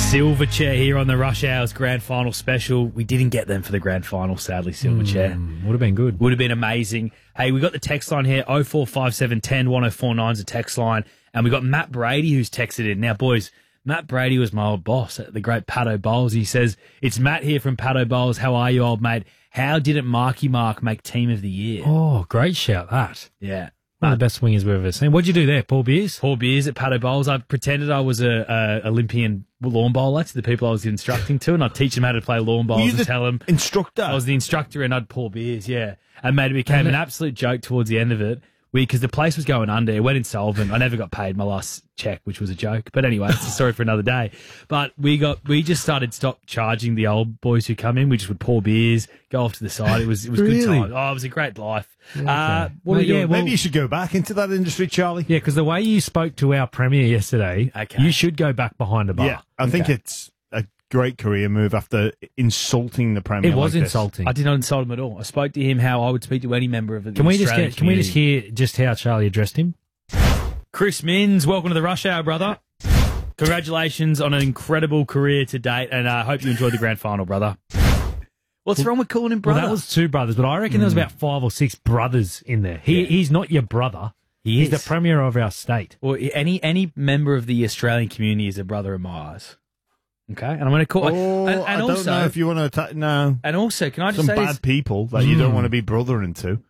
Silverchair here on the Rush Hours Grand Final special. We didn't get them for the Grand Final, sadly, Silverchair. Would have been good. Would have been amazing. Hey, we got the text line here, 0457 10 1049 is a text line, and we got Matt Brady who's texted in. Now, boys, Matt Brady was my old boss at the great Pato Bowles. He says, it's Matt here from Pato Bowles. How are you, old mate? How didn't Marky Mark make Team of the Year? Oh, great shout, that. Yeah. One of the best swingers we've ever seen. What'd you do there, Paul Beers? Paul Beers at Pato Bowles. I pretended I was a Olympian lawn bowler to the people I was instructing to, and I'd teach them how to play lawn bowls and tell them. Instructor? I was the instructor, and I'd Paul Beers, yeah. And mate, it became an absolute joke towards the end of it. Because the place was going under, it went insolvent. I never got paid my last check, which was a joke. But anyway, it's a story for another day. But we just stopped charging the old boys who come in. We just would pour beers, go off to the side. It was Really? good time. Oh, it was a great life. Okay. What are Well, we doing? Maybe you should go back into that industry, Charlie. Yeah, because the way you spoke to our premier yesterday, Okay. you should go back behind a bar. Yeah, I think it's a great career move after insulting the Premier. It was like this. insulting. I did not insult him at all. I spoke to him how I would speak to any member of the Can we Australian just community. hear just how Charlie addressed him? Chris Minns, welcome to the Rush Hour, brother. Congratulations on an incredible career to date, and I hope you enjoyed the grand final, brother. What's wrong with calling him brother? Well, that was two brothers, but I reckon there was about 5 or 6 brothers in there. He's not your brother. He's the premier of our state. Well, any member of the Australian community is a brother in my eyes. Okay, and I'm going to call. Oh, and I also, don't know if you want to attack. No, and also, can I just some say bad this? people that you don't want to be brother into.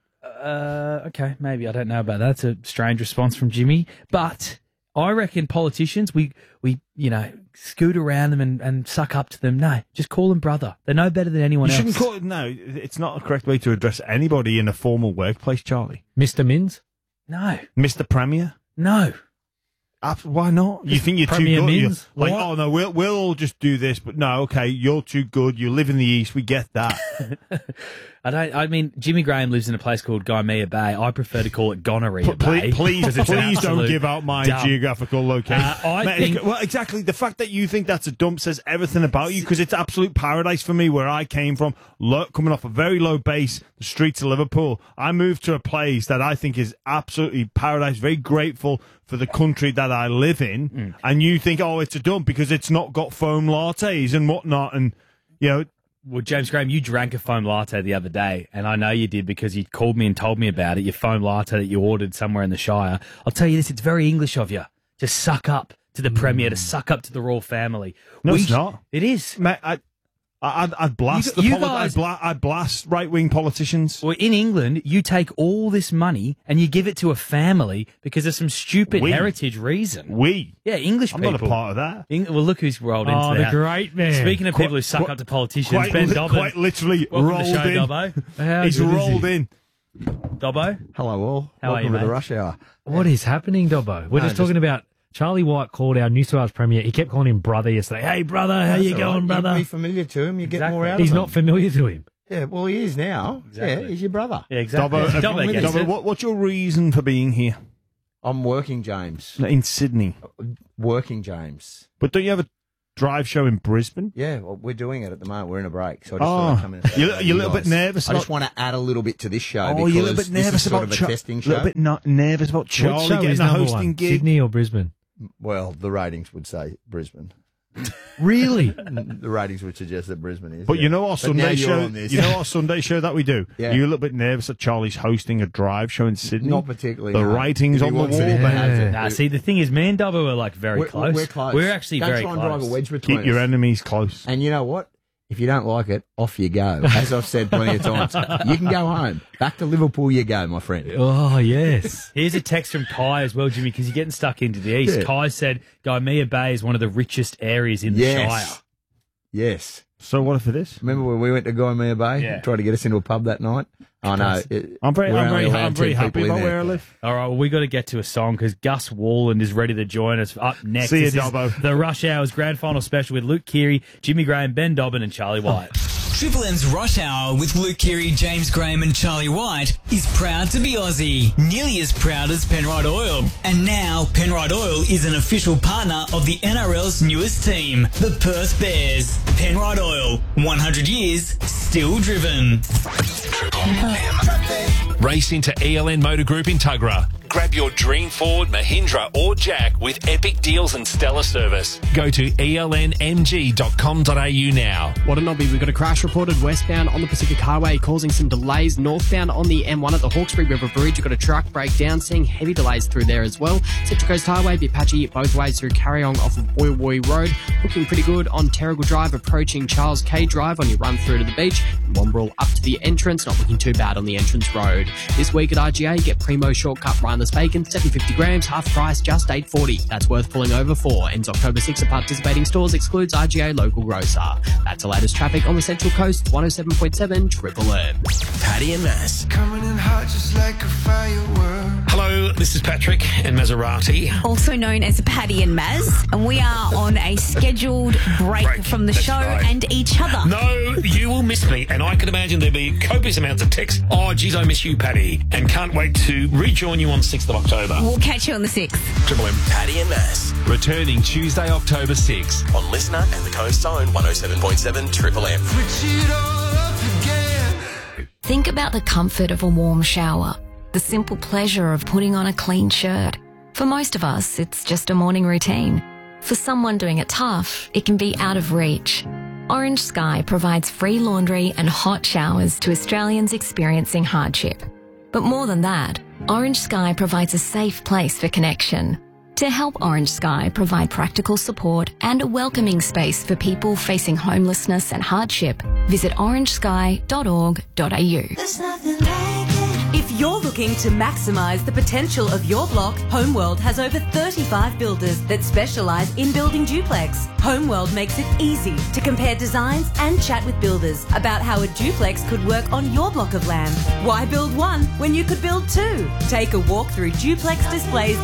Okay, maybe I don't know about that. It's a strange response from Jimmy, but I reckon politicians we scoot around them and suck up to them. No, just call them brother. They're no better than anyone You else. shouldn't call it. No, it's not a correct way to address anybody in a formal workplace, Charlie. Mr. Minns? No, Mr. Premier. no. Why not? You think you're Premier too good? You're Minns? like, What? oh no, we'll all just do this. But no, okay, you're too good. You live in the East. We get that. I mean, Jimmy Graham lives in a place called Gymea Bay. I prefer to call it Gonorrhea Bay. Please 'cause it's an don't absolute give out my dump. geographical location. I think- well, exactly. The fact that you think that's a dump says everything about you, because it's absolute paradise for me where I came from. Coming off a very low base, the streets of Liverpool, I moved to a place that I think is absolutely paradise. Very grateful for the country that I live in, and you think, oh, it's a dump because it's not got foam lattes and whatnot, and you know. Well, James Graham, you drank a foam latte the other day, and I know you did because you called me and told me about it, your foam latte that you ordered somewhere in the Shire. I'll tell you this, it's very English of you to suck up to the Premier, to suck up to the royal family. No, it's not. It is. Mate, I'd blast You the guys- I'd blast right-wing politicians. Well, in England, you take all this money and you give it to a family because of some stupid heritage reason. Yeah, English I'm people. not a part of that. Well, look who's rolled into Oh, that. the great man. Speaking of people who suck up to politicians, Ben Dobbin. Quite literally Welcome rolled to the show, in. Dobbo. How He's good is rolled he? in. Dobbo? Hello all. How are Welcome you, to the mate? Rush Hour. What is happening, Dobbo? We're just talking about Charlie White called our New South Wales premier. He kept calling him brother yesterday. Hey, brother, how you That's all going, right. brother? You be familiar to him, you get Exactly. more out He's of him. not familiar to him. Yeah, well, he is now. Exactly. Yeah, he's your brother. Yeah, exactly. Dobbo, Dobbo gets it. what's your reason for being here I'm working, James. in Sydney? Working, James. But don't you have a drive show in Brisbane? Yeah, well, we're doing it at the moment. We're in a break, so I just thought I'd come in and say you're hello to a you little bit guys. nervous I about. just want to add a little bit to this show Oh, because you're a little bit nervous this is sort about of a testing A show. little bit nervous about What Charlie show getting is a number hosting one? gig. Sydney or Brisbane? Well, the ratings would say Brisbane. Really? The ratings would suggest that Brisbane is. But yeah. you know our But now Sunday you're show. on this. You know our Sunday show that we do. Yeah. You're a little bit nervous that Charlie's hosting a drive show in Sydney. Not particularly. The no. writing's If he on the wants wall, it, he but- has it. Nah, see, the thing is, me and Dobbo are like very close. We're close. We're actually Don't very try and close. drive a wedge between Keep your us. enemies close. And you know what? If you don't like it, off you go. As I've said plenty of times, you can go home. Back to Liverpool you go, my friend. Oh, yes. Here's a text from Kai as well, Jimmy, because you're getting stuck into the east. Yeah. Kai said Gymea Bay is one of the richest areas in the Shire. Yes. Yes. So what if it is? Remember when we went to Gymea Bay? Yeah. Tried to get us into a pub that night? Oh, no. I'm very allowed happy 10 about people in where there. I live. All right, well, we got to get to a song because Gus Walland is ready to join us up next. See you, This is Dobbo. the Rush Hours Grand Final Special with Luke Keary, Jimmy Graham, Ben Dobbin and Charlie White. Triple M's Rush Hour with Luke Keary, James Graham and Charlie White is proud to be Aussie. Nearly as proud as Penrite Oil. And now Penrite Oil is an official partner of the NRL's newest team, the Perth Bears. Penrite Oil, 100 years, still driven. Race into ELN Motor Group in Tuggerah. Grab your dream Ford, Mahindra or Jack with epic deals and stellar service. Go to elnmg.com.au now. What a nobby. We've got a crash reported westbound on the Pacific Highway causing some delays. Northbound on the M1 at the Hawkesbury River Bridge, you've got a truck breakdown, seeing heavy delays through there as well. Central Coast Highway, a bit patchy both ways through Carryong off of Boy Road. Looking pretty good on Terrigal Drive, approaching Charles K Drive on your run through to the beach. And Wombrel up to the entrance, not looking too bad on the entrance road. This week at RGA, get Primo Shortcut Rhineless Bacon, 750 grams, half price, just $8.40. That's worth pulling over for. Ends October 6 at participating stores, excludes RGA local grocer. That's the latest traffic on the Central Coast, 107.7 Triple M. Paddy and Mass. Coming in hot just like a firework. Hello, this is Patrick and Maserati. Also known as Paddy and Maz, and we are on a scheduled break from the show and each other. No, you will miss me, and I can imagine there'll be copious amounts of text. Oh, geez, I miss you, Paddy, and can't wait to rejoin you on 6th of October. We'll catch you on the 6th. Triple M. Paddy and Mass. Returning Tuesday, October 6th. On Listener and the Coast Zone 107.7 Triple M. Switch it all up again. Think about the comfort of a warm shower, the simple pleasure of putting on a clean shirt. For most of us, it's just a morning routine. For someone doing it tough, it can be out of reach. Orange Sky provides free laundry and hot showers to Australians experiencing hardship. But more than that, Orange Sky provides a safe place for connection. To help Orange Sky provide practical support and a welcoming space for people facing homelessness and hardship, visit orangesky.org.au. There's nothing like it. If you're looking to maximise the potential of your block, Homeworld has over 35 builders that specialise in building duplex. Homeworld makes it easy to compare designs and chat with builders about how a duplex could work on your block of land. Why build one when you could build two? Take a walk through duplex displays